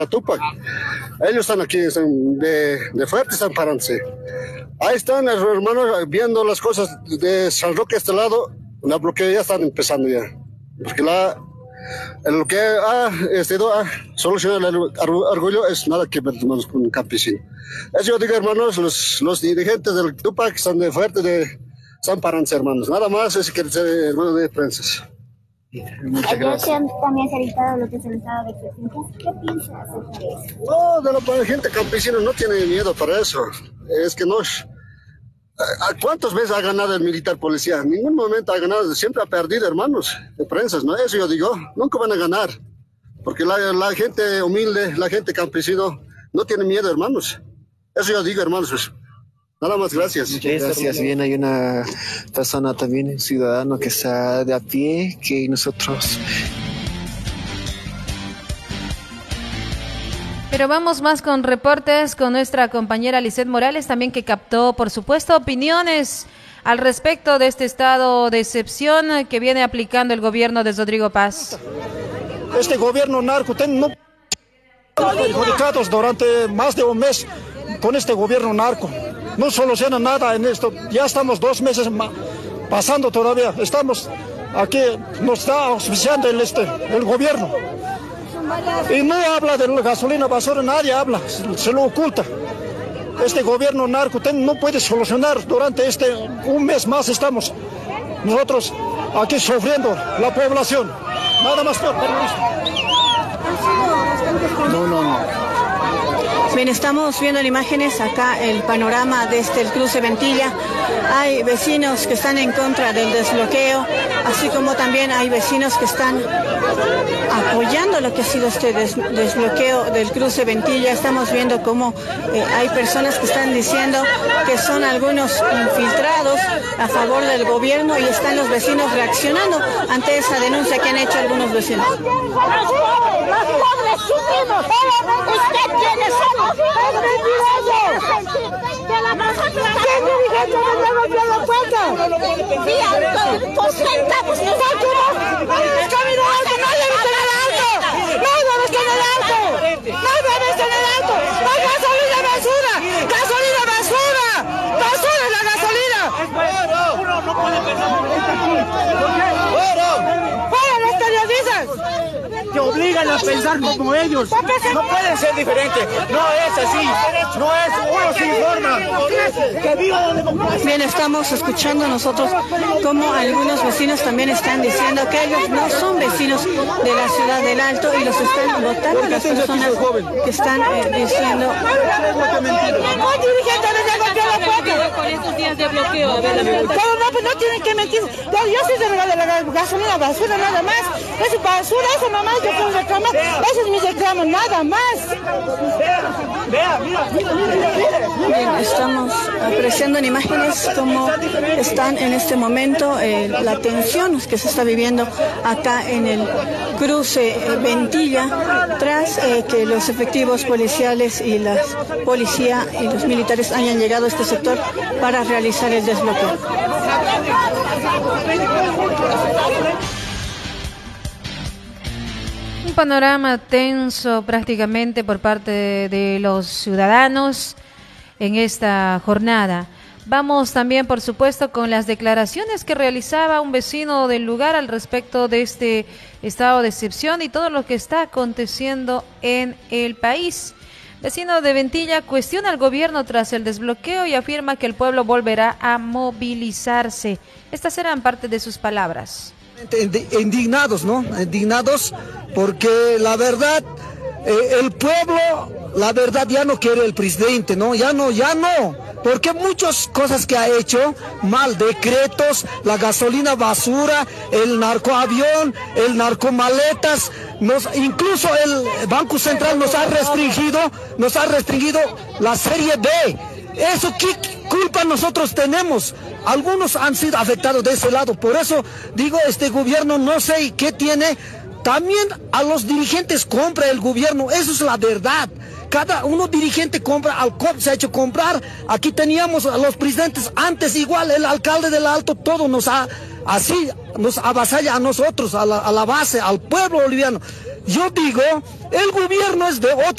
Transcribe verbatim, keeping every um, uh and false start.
Tupac. Ellos están aquí, están de, de fuerte, están parándose. Ahí están los hermanos viendo las cosas de San Roque a este lado. La bloqueo ya están empezando ya. Porque la, lo que ha sido a solucionar el orgullo es nada que ver, hermanos, con un campesino. Eso yo digo, hermanos, los, los dirigentes del Tupac están de fuerte, de, están parándose, hermanos. Nada más es que ser hermanos de prensas. Muchas gracias. También se ha dictado lo que es el estado de excepción. ¿Qué piensa acerca de eso? No, de la gente campesina no tiene miedo para eso. Es que no. ¿Cuántas veces ha ganado el militar policía? En ningún momento ha ganado, siempre ha perdido, hermanos, de prensas, ¿no? Eso yo digo, nunca van a ganar. Porque la, la gente humilde, la gente campesino, no tiene miedo, hermanos. Eso yo digo, hermanos. Pues. Nada más, gracias. Muchas gracias. Bien, hay una persona también, un ciudadano que está de a pie, que nosotros... Pero vamos más con reportes con nuestra compañera Lisette Morales, también que captó, por supuesto, opiniones al respecto de este estado de excepción que viene aplicando el gobierno de Rodrigo Paz. Este gobierno narco no perjudicados durante más de un mes con este gobierno narco. No soluciona nada en esto. Ya estamos dos meses pasando todavía. Estamos aquí, nos está auspiciando el, este, el gobierno. Y no habla de la gasolina basura, nadie habla, se lo oculta. Este gobierno narco no puede solucionar durante este un mes más. Estamos nosotros aquí sufriendo, la población. Nada más por No, no, no. Bien, estamos viendo en imágenes acá el panorama desde el cruce Ventilla. Hay vecinos que están en contra del desbloqueo, así como también hay vecinos que están apoyando lo que ha sido este des desbloqueo del cruce Ventilla. Estamos viendo cómo eh, hay personas que están diciendo que son algunos infiltrados a favor del gobierno y están los vecinos reaccionando ante esa denuncia que han hecho algunos vecinos. ¿Usted quiénes son? ¡Es mentiroso! ¿Qué dirigente no negoció la cuenta? Sí, auto, ostentamos nosotros. ¡Camino alto! ¡No debes tener alto! ¡No debes tener alto! ¡No debes tener alto! ¡Hay gasolina basura! ¡Gasolina basura! ¡Basura es la gasolina! Uno no puede pensar. ¡Fuera los periodistas! Que obligan a pensar como ellos. No pueden ser diferentes. No es así. No es. Uno se informa. Que viva la democracia. Bien, estamos escuchando nosotros cómo algunos vecinos también están diciendo que ellos no son vecinos de la ciudad del Alto y los están votando las personas que están eh, diciendo. ¿Cuál dirigente le negoció la cuenta? Con estos días de bloqueo. Pero no, pues no tienen que mentir. Yo, yo soy de la, de la gasolina basura nada más. Es basura, eso nomás yo puedo reclamar. Eso es mi reclamo, nada más. Vea, mira, mira, mira. Bien, estamos apreciando en imágenes cómo están en este momento eh, la tensión que se está viviendo acá en el cruce eh, Ventilla tras eh, que los efectivos policiales y la policía y los militares hayan llegado a este sector para realizar el desbloqueo. Un panorama tenso prácticamente por parte de, de los ciudadanos en esta jornada. Vamos también, por supuesto, con las declaraciones que realizaba un vecino del lugar al respecto de este estado de excepción y todo lo que está aconteciendo en el país. Vecino de Ventilla cuestiona al gobierno tras el desbloqueo y afirma que el pueblo volverá a movilizarse. Estas eran parte de sus palabras. Indignados, ¿no? Indignados porque la verdad, eh, el pueblo, la verdad ya no quiere el presidente, ¿no? Ya no, ya no. Porque muchas cosas que ha hecho mal, decretos, la gasolina basura, el narcoavión, el narcomaletas, nos, incluso el Banco Central nos ha restringido, nos ha restringido la serie B. Eso, ¿qué culpa nosotros tenemos? Algunos han sido afectados de ese lado, por eso digo, este gobierno no sé qué tiene, también a los dirigentes compra el gobierno, eso es la verdad. Cada uno dirigente compra, al C O P se ha hecho comprar, aquí teníamos a los presidentes antes igual, el alcalde del Alto, todo nos ha, así, nos avasalla a nosotros, a la, a la base, al pueblo boliviano. Yo digo, el gobierno es de otro